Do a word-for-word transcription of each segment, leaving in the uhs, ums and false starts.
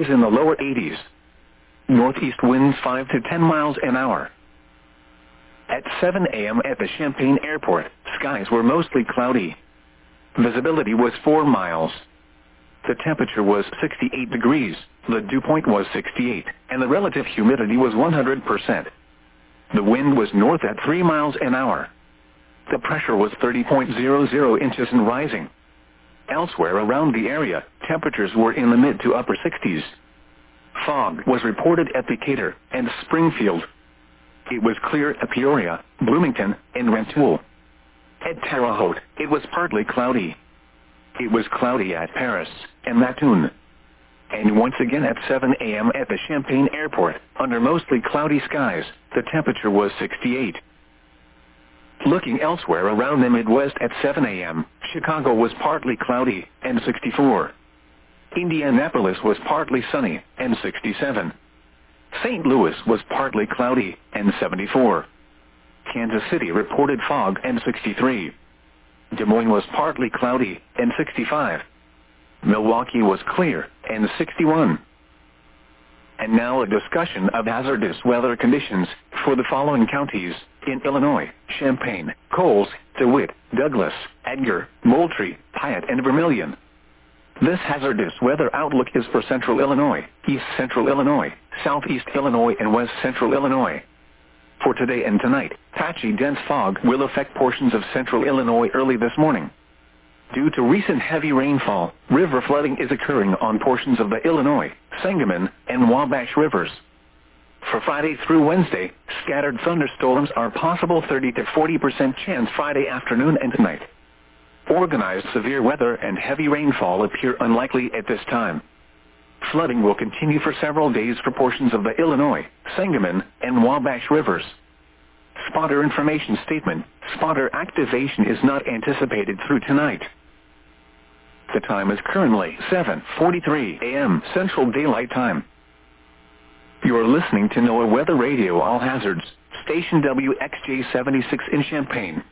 is in the lower eighties. Northeast winds five to ten miles an hour. At seven a m at the Champaign Airport, skies were mostly cloudy. Visibility was four miles. The temperature was sixty-eight degrees, the dew point was sixty-eight, and the relative humidity was one hundred percent. The wind was north at three miles an hour. The pressure was thirty point zero zero inches and rising. Elsewhere around the area, temperatures were in the mid to upper sixties. Fog was reported at Decatur and Springfield. It was clear at Peoria, Bloomington, and Rantoul. At Terre Haute, it was partly cloudy. It was cloudy at Paris and Mattoon. And once again at seven a m at the Champaign Airport, under mostly cloudy skies, the temperature was sixty-eight. Looking elsewhere around the Midwest at seven a m, Chicago was partly cloudy and sixty-four. Indianapolis was partly sunny and sixty-seven. Saint Louis was partly cloudy and seventy-four. Kansas City reported fog and sixty-three. Des Moines was partly cloudy and sixty-five. Milwaukee was clear and sixty-one. And now a discussion of hazardous weather conditions for the following counties in Illinois: Champaign, Coles, DeWitt, Douglas, Edgar, Moultrie, Piatt, and Vermilion. This hazardous weather outlook is for Central Illinois, East Central Illinois, Southeast Illinois, and West Central Illinois. For today and tonight, patchy dense fog will affect portions of Central Illinois early this morning. Due to recent heavy rainfall, river flooding is occurring on portions of the Illinois, Sangamon, and Wabash rivers. For Friday through Wednesday, scattered thunderstorms are possible, thirty to forty percent chance Friday afternoon and tonight. Organized severe weather and heavy rainfall appear unlikely at this time. Flooding will continue for several days for portions of the Illinois, Sangamon, and Wabash rivers. Spotter information statement: spotter activation is not anticipated through tonight. The time is currently seven forty-three a m Central Daylight Time. You are listening to NOAA Weather Radio All Hazards, station W X J seventy-six in Champaign.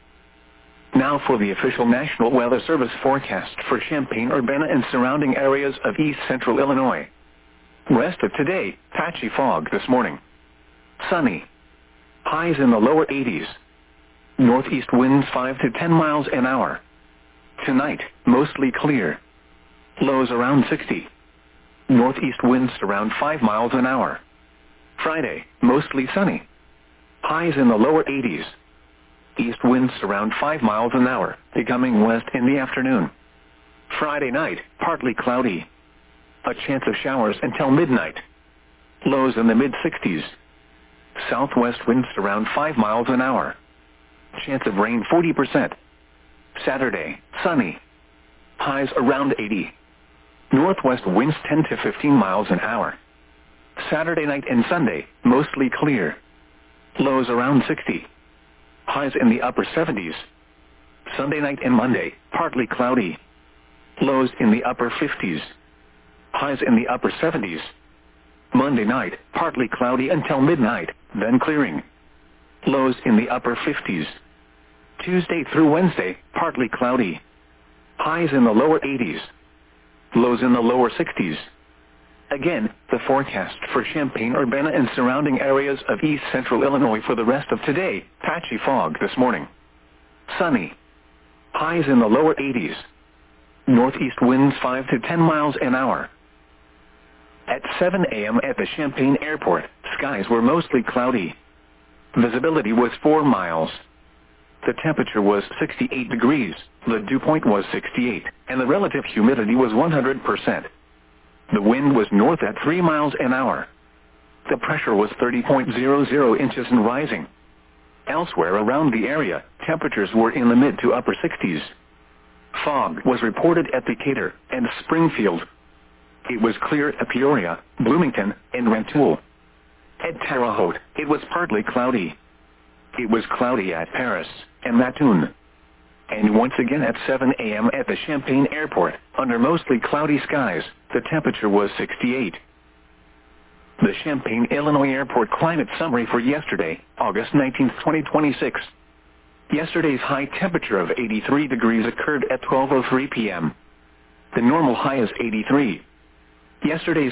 Now for the official National Weather Service forecast for Champaign-Urbana and surrounding areas of East Central Illinois. Rest of today, patchy fog this morning. Sunny. Highs in the lower eighties. Northeast winds five to ten miles an hour. Tonight, mostly clear. Lows around sixty. Northeast winds around five miles an hour. Friday, mostly sunny. Highs in the lower eighties. East winds around five miles an hour, becoming west in the afternoon. Friday night, partly cloudy. A chance of showers until midnight. Lows in the mid-sixties. Southwest winds around five miles an hour. Chance of rain forty percent. Saturday, sunny. Highs around eighty. Northwest winds ten to fifteen miles an hour. Saturday night and Sunday, mostly clear. Lows around sixty. Highs in the upper seventies. Sunday night and Monday, partly cloudy. Lows in the upper fifties. Highs in the upper seventies. Monday night, partly cloudy until midnight, then clearing. Lows in the upper fifties. Tuesday through Wednesday, partly cloudy. Highs in the lower eighties. Lows in the lower sixties. Again, the forecast for Champaign-Urbana and surrounding areas of East Central Illinois for the rest of today: patchy fog this morning. Sunny. Highs in the lower eighties. Northeast winds five to ten miles an hour. At seven a m at the Champaign Airport, skies were mostly cloudy. Visibility was four miles. The temperature was sixty-eight degrees, the dew point was sixty-eight, and the relative humidity was one hundred percent. The wind was north at three miles an hour. The pressure was thirty point zero zero inches and rising. Elsewhere around the area, temperatures were in the mid to upper sixties. Fog was reported at Decatur and Springfield. It was clear at Peoria, Bloomington, and Rantoul. At Terre Haute, it was partly cloudy. It was cloudy at Paris and Mattoon. And once again at seven a m at the Champaign Airport, under mostly cloudy skies, the temperature was sixty-eight. The Champaign, Illinois Airport climate summary for yesterday, August nineteenth, twenty twenty-six. Yesterday's high temperature of eighty-three degrees occurred at twelve oh three p m The normal high is eighty-three. Yesterday's